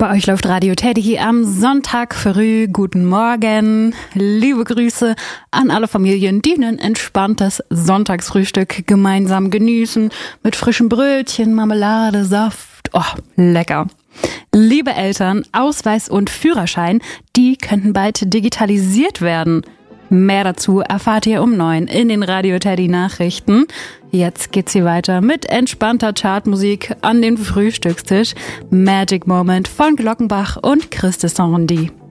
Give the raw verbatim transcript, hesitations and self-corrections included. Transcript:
Bei euch läuft Radio Teddy am Sonntag früh. Guten Morgen. Liebe Grüße an alle Familien, die ein entspanntes Sonntagsfrühstück gemeinsam genießen. Mit frischen Brötchen, Marmelade, Saft. Oh, lecker. Liebe Eltern, Ausweis und Führerschein, die könnten bald digitalisiert werden. Mehr dazu erfahrt ihr um neun in den Radio Teddy Nachrichten. Jetzt geht's hier weiter mit entspannter Chartmusik an den Frühstückstisch. Magic Moment von Glockenbach und Chris de Saint-Rondi.